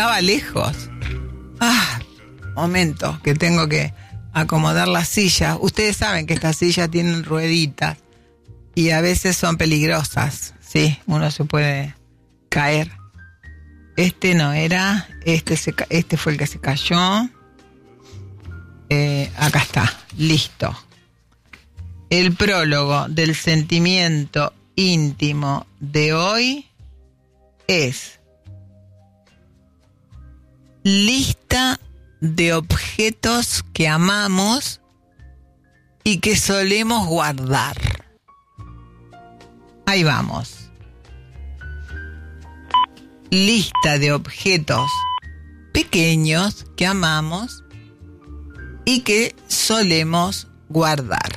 estaba lejos. Momento, que tengo que acomodar la silla. Ustedes saben que estas sillas tienen rueditas y a veces son peligrosas, ¿sí? Uno se puede caer. Este no era, este fue el que se cayó. Acá está, listo. El prólogo del sentimiento íntimo de hoy es lista de objetos que amamos y que solemos guardar. Ahí vamos. Lista de objetos pequeños que amamos y que solemos guardar.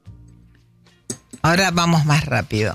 Ahora vamos más rápido.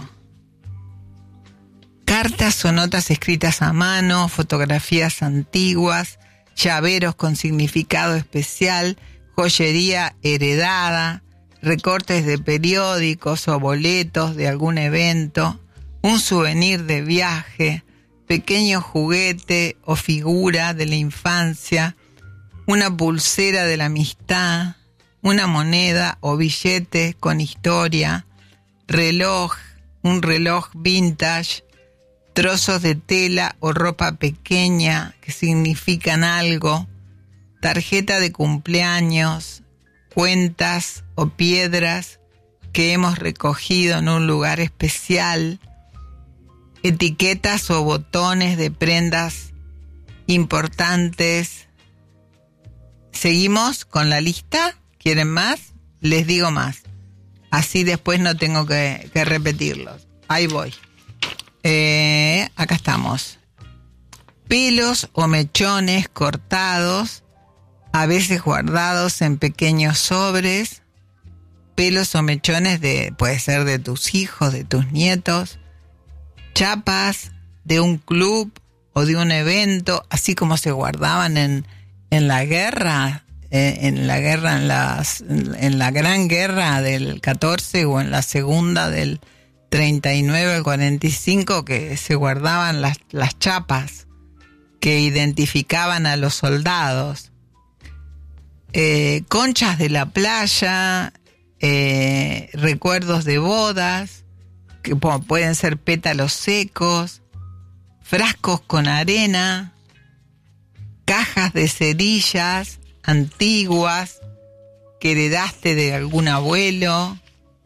Cartas o notas escritas a mano, fotografías antiguas, llaveros con significado especial, joyería heredada, recortes de periódicos o boletos de algún evento, un souvenir de viaje, pequeño juguete o figura de la infancia, una pulsera de la amistad, una moneda o billete con historia, un reloj vintage, trozos de tela o ropa pequeña que significan algo, tarjeta de cumpleaños, cuentas o piedras que hemos recogido en un lugar especial, etiquetas o botones de prendas importantes. ¿Seguimos con la lista? ¿Quieren más? Les digo más. Así después no tengo que repetirlos. Ahí voy. Acá estamos. Pelos o mechones cortados, a veces guardados en pequeños sobres. Pelos o mechones puede ser de tus hijos, de tus nietos. Chapas de un club o de un evento, así como se guardaban en la guerra. En la Gran Guerra del 14 o en la Segunda del 39 al 45, que se guardaban las chapas que identificaban a los soldados. Conchas de la playa, recuerdos de bodas, que pueden ser pétalos secos, frascos con arena, cajas de cerillas antiguas que heredaste de algún abuelo.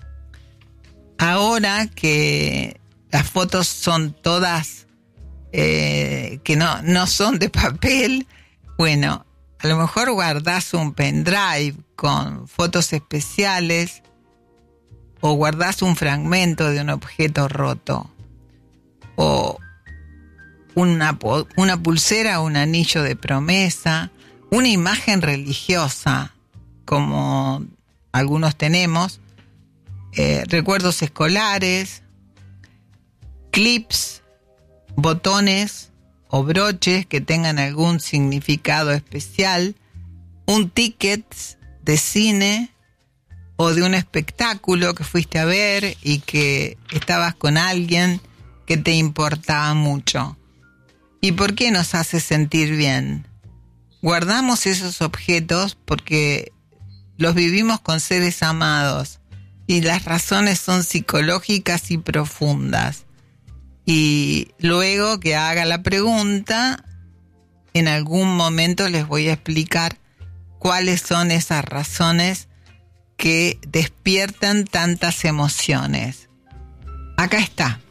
Ahora que las fotos son todas que no son de papel, bueno, a lo mejor guardás un pendrive con fotos especiales o guardás un fragmento de un objeto roto o una pulsera o un anillo de promesa, una imagen religiosa, como algunos tenemos, recuerdos escolares, clips, botones o broches que tengan algún significado especial, un ticket de cine o de un espectáculo que fuiste a ver y que estabas con alguien que te importaba mucho. ¿Y por qué nos hace sentir bien? Guardamos esos objetos porque los vivimos con seres amados y las razones son psicológicas y profundas. Y luego que haga la pregunta, en algún momento les voy a explicar cuáles son esas razones que despiertan tantas emociones. Acá está.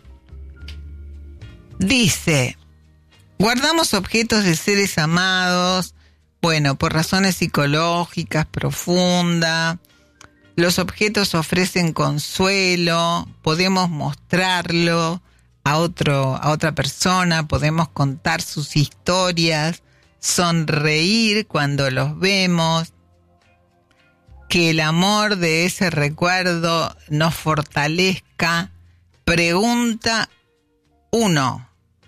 Dice, guardamos objetos de seres amados, bueno, por razones psicológicas profundas. Los objetos ofrecen consuelo, podemos mostrarlo a otra persona, podemos contar sus historias, sonreír cuando los vemos, que el amor de ese recuerdo nos fortalezca. Pregunta 1.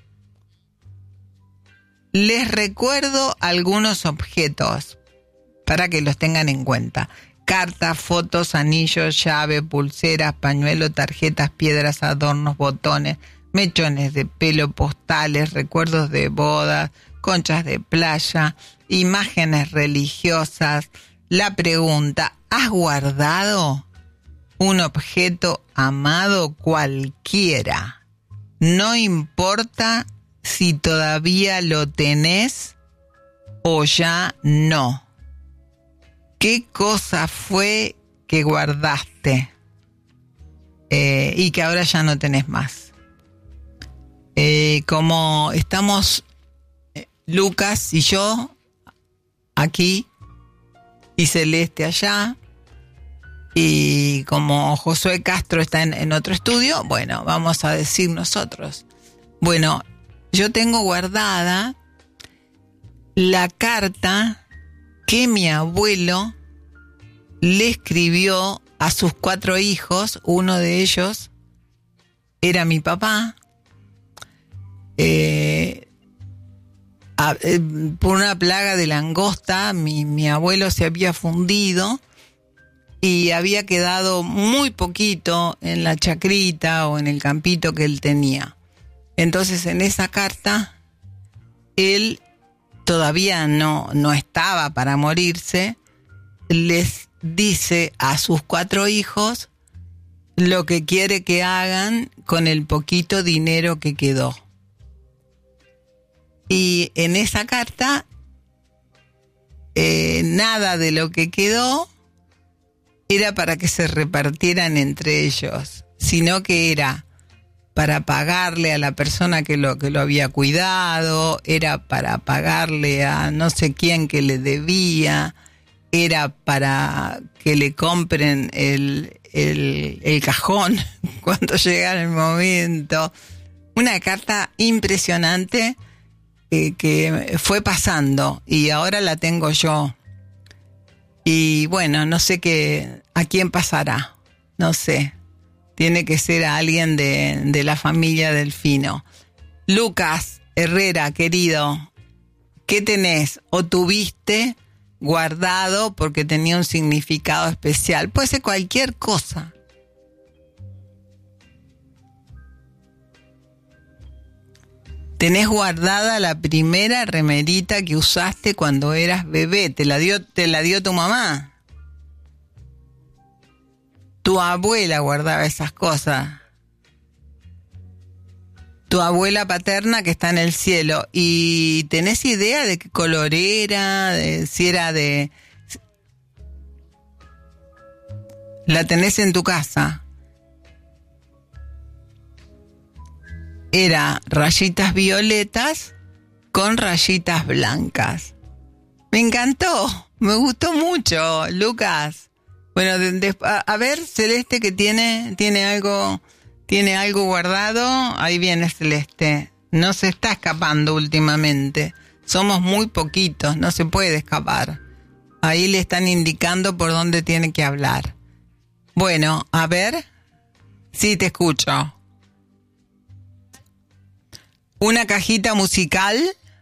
Les recuerdo algunos objetos para que los tengan en cuenta. Cartas, fotos, anillos, llave, pulseras, pañuelos, tarjetas, piedras, adornos, botones, mechones de pelo, postales, recuerdos de bodas, conchas de playa, imágenes religiosas. La pregunta: ¿has guardado un objeto amado cualquiera? No importa si todavía lo tenés o ya no. ¿Qué cosa fue que guardaste y que ahora ya no tenés más? Como estamos Lucas y yo aquí y Celeste allá, y como Josué Castro está en otro estudio, bueno, vamos a decir nosotros. Bueno, yo tengo guardada la carta que mi abuelo le escribió a sus 4 hijos. Uno de ellos era mi papá. Por una plaga de langosta, mi abuelo se había fundido y había quedado muy poquito en la chacrita o en el campito que él tenía. Entonces, en esa carta, él todavía no estaba para morirse, les dice a sus 4 hijos lo que quiere que hagan con el poquito dinero que quedó. Y en esa carta, nada de lo que quedó era para que se repartieran entre ellos, sino que era para pagarle a la persona que lo había cuidado, era para pagarle a no sé quién que le debía, era para que le compren el cajón cuando llegara el momento. Una carta impresionante que fue pasando y ahora la tengo yo. Y bueno, no sé a quién pasará, no sé. Tiene que ser a alguien de la familia Delfino. Lucas Herrera, querido, ¿qué tenés o tuviste guardado porque tenía un significado especial? Puede ser cualquier cosa. ¿Tenés guardada la primera remerita que usaste cuando eras bebé? ¿Te la dio tu mamá? Tu abuela guardaba esas cosas. Tu abuela paterna que está en el cielo. ¿Y tenés idea de qué color era? Si era de... ¿La tenés en tu casa? Era rayitas violetas con rayitas blancas. Me encantó, me gustó mucho, Lucas. Bueno, a ver, Celeste, que tiene algo guardado. Ahí viene Celeste. No se está escapando últimamente. Somos muy poquitos, no se puede escapar. Ahí le están indicando por dónde tiene que hablar. Bueno, a ver. Sí, te escucho. Una cajita musical.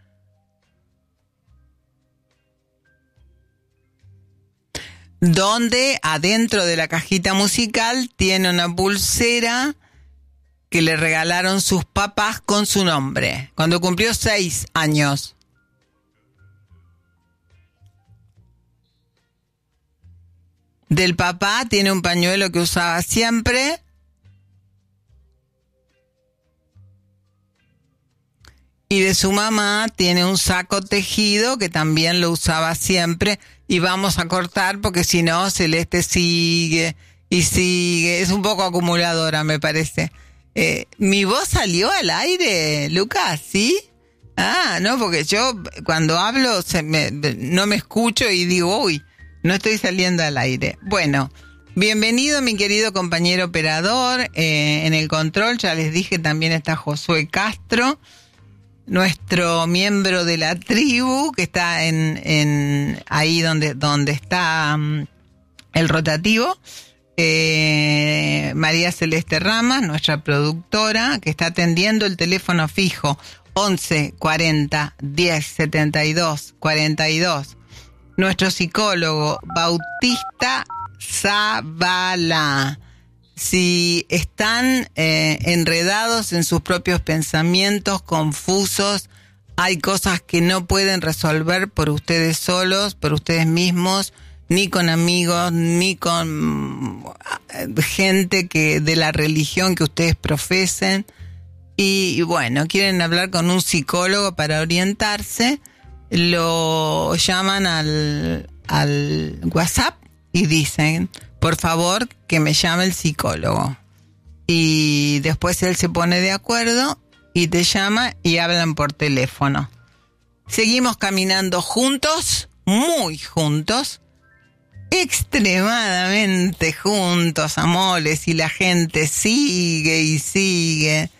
Donde adentro de la cajita musical tiene una pulsera que le regalaron sus papás con su nombre, cuando cumplió 6 años. Del papá tiene un pañuelo que usaba siempre. Y de su mamá tiene un saco tejido que también lo usaba siempre. Y vamos a cortar porque si no, Celeste sigue y sigue. Es un poco acumuladora, me parece. ¿Mi voz salió al aire, Lucas? ¿Sí? Ah, no, porque yo cuando hablo no me escucho y digo, uy, no estoy saliendo al aire. Bueno, bienvenido mi querido compañero operador. En el control, ya les dije, también está Josué Castro, nuestro miembro de la tribu, que está ahí donde está el rotativo. María Celeste Rama, nuestra productora, que está atendiendo el teléfono fijo 11 40 10 72 42. Nuestro psicólogo Bautista Zavala. Si están enredados en sus propios pensamientos, confusos, hay cosas que no pueden resolver por ustedes solos, por ustedes mismos, ni con amigos, ni con gente de la religión que ustedes profesen. Y bueno, quieren hablar con un psicólogo para orientarse, lo llaman al WhatsApp y dicen, por favor, que me llame el psicólogo. Y después él se pone de acuerdo y te llama y hablan por teléfono. Seguimos caminando juntos, muy juntos, extremadamente juntos, amores, y la gente sigue y sigue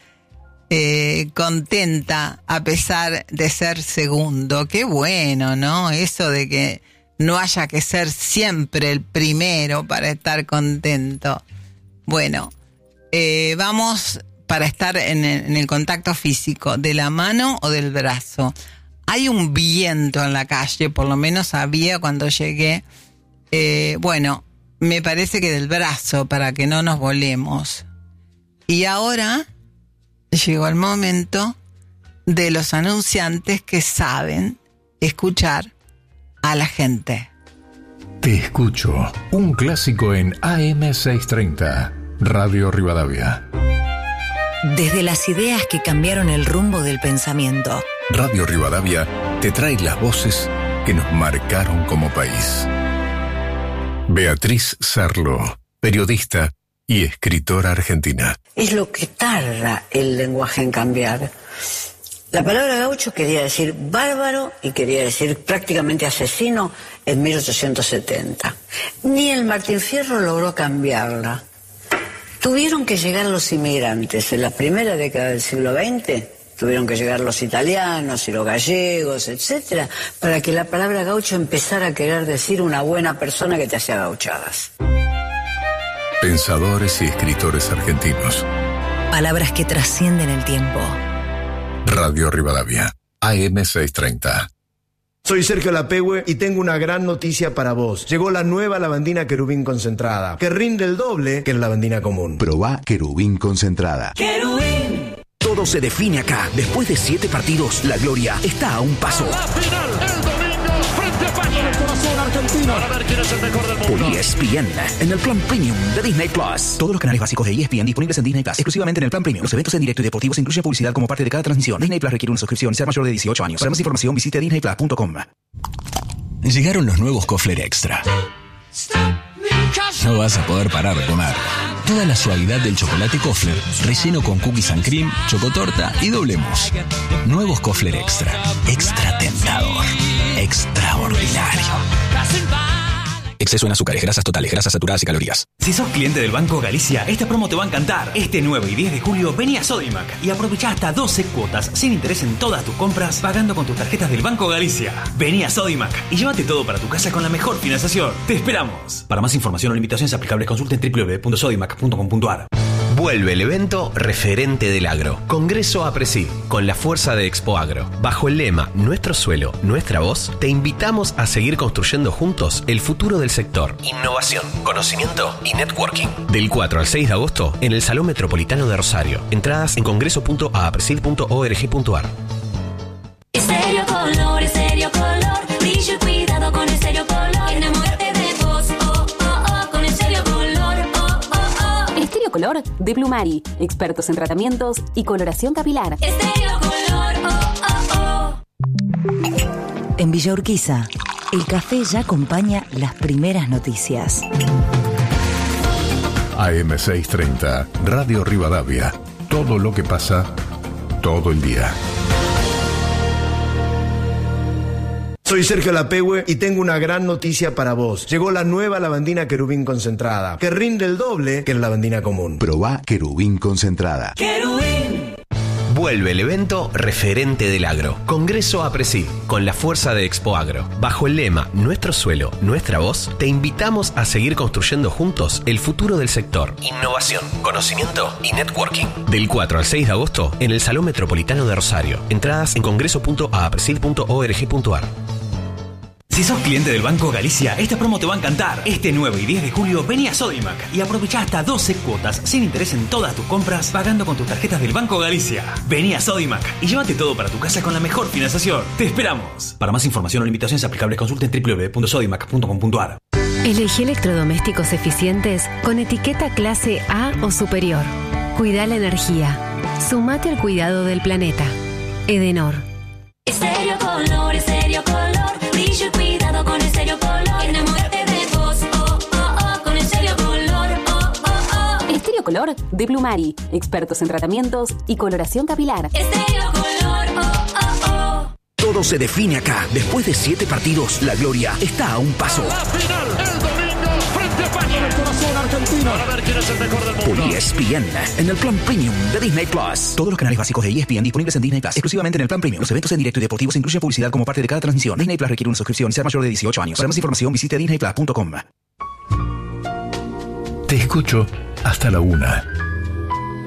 contenta a pesar de ser segundo. Qué bueno, ¿no? Eso de que no haya que ser siempre el primero para estar contento. Bueno, vamos para estar en el contacto físico, de la mano o del brazo. Hay un viento en la calle, por lo menos había cuando llegué. Bueno, me parece que del brazo, para que no nos volemos. Y ahora llegó el momento de los anunciantes que saben escuchar a la gente. Te escucho, un clásico en AM630, Radio Rivadavia. Desde las ideas que cambiaron el rumbo del pensamiento, Radio Rivadavia te trae las voces que nos marcaron como país. Beatriz Sarlo, periodista y escritora argentina. Es lo que tarda el lenguaje en cambiar. La palabra gaucho quería decir bárbaro y quería decir prácticamente asesino en 1870. Ni el Martín Fierro logró cambiarla. Tuvieron que llegar los inmigrantes en la primera década del siglo XX, tuvieron que llegar los italianos y los gallegos, etcétera, para que la palabra gaucho empezara a querer decir una buena persona que te hacía gauchadas. Pensadores y escritores argentinos. palabras que trascienden el tiempo. Radio Rivadavia, AM630. Soy Sergio Lapehue y tengo una gran noticia para vos. Llegó la nueva lavandina Querubín concentrada, que rinde el doble que la lavandina común. Probá Querubín concentrada. ¡Querubín! Todo se define acá. Después de 7 partidos, la gloria está a un paso. La final, el domingo, frente a España. El corazón argentino. Para ver quién es el mejor del mundo. Por ESPN, en el plan premium de Disney Plus. Todos los canales básicos de ESPN disponibles en Disney Plus, exclusivamente en el plan premium. Los eventos en directo y deportivos incluyen publicidad como parte de cada transmisión. Disney Plus requiere una suscripción y ser mayor de 18 años. Para más información, visite disneyplus.com. Llegaron los nuevos Kofler Extra. No vas a poder parar de comer. Toda la suavidad del chocolate Kofler, relleno con cookies and cream, chocotorta y doble mousse. Nuevos Kofler Extra. Extra tentador. Extraordinario. Exceso en azúcares, grasas totales, grasas saturadas y calorías. Si sos cliente del Banco Galicia, esta promo te va a encantar. Este 9 y 10 de julio vení a Sodimac y aprovechá hasta 12 cuotas sin interés en todas tus compras pagando con tus tarjetas del Banco Galicia. Vení a Sodimac y llévate todo para tu casa con la mejor financiación. ¡Te esperamos! Para más información o limitaciones aplicables consulten www.sodimac.com.ar. Vuelve el evento Referente del Agro, Congreso APRESID, con la fuerza de Expo Agro. Bajo el lema Nuestro suelo, nuestra voz, te invitamos a seguir construyendo juntos el futuro del sector. Innovación, conocimiento y networking. Del 4 al 6 de agosto en el Salón Metropolitano de Rosario. Entradas en congreso.apresid.org.ar. Estéreo Color, Estéreo Color, brillo y cuidado con Estéreo Color. Enamórate de vos, oh, oh, oh, con Estéreo Color, oh, oh, oh. Estéreo Color de Blumari, expertos en tratamientos y coloración capilar. Estéreo Color, oh, oh, oh. En Villa Urquiza, el café ya acompaña las primeras noticias. AM630, Radio Rivadavia. Todo lo que pasa, todo el día. Soy Sergio Lapehue y tengo una gran noticia para vos. Llegó la nueva lavandina Querubín concentrada, que rinde el doble que la lavandina común. Probá Querubín concentrada. ¡Querubín! Vuelve el evento Referente del Agro, Congreso APRESID, con la fuerza de Expo Agro. Bajo el lema Nuestro suelo, nuestra voz, te invitamos a seguir construyendo juntos el futuro del sector. Innovación, conocimiento y networking. Del 4 al 6 de agosto en el Salón Metropolitano de Rosario. Entradas en congreso.apresid.org.ar. Si sos cliente del Banco Galicia, esta promo te va a encantar. Este 9 y 10 de julio vení a Sodimac y aprovechá hasta 12 cuotas sin interés en todas tus compras pagando con tus tarjetas del Banco Galicia. Vení a Sodimac y llévate todo para tu casa con la mejor financiación. ¡Te esperamos! Para más información o limitaciones aplicables consulten www.sodimac.com.ar. Elegí electrodomésticos eficientes con etiqueta clase A o superior. Cuida la energía. Sumate al cuidado del planeta. Edenor. Estéreo Color, Estéreo Color, brillo y cuidado con Estéreo Color. Enamórate de vos, oh, oh, oh, con Estéreo Color, oh, oh, oh. Estéreo Color de Plumari, expertos en tratamientos y coloración capilar. Estéreo Color, oh, oh, oh. Todo se define acá. Después de 7 partidos, la gloria está a un paso. La final, el domingo, frente a España, en el corazón argentino. Para ver quién es el mejor del mundo. Por ESPN, en el plan premium de Disney Plus. Todos los canales básicos de ESPN disponibles en Disney Plus, exclusivamente en el plan premium. Los eventos en directo y deportivos incluyen publicidad como parte de cada transmisión. Disney Plus requiere una suscripción y ser mayor de 18 años. Para más información, visite disneyplus.com. Te escucho hasta la 1.